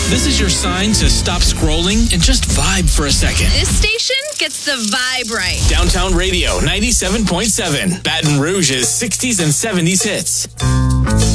This is your sign to stop scrolling and just vibe for a second. This station gets the vibe right. Downtown Radio 97.7. Baton Rouge's 60s and 70s hits.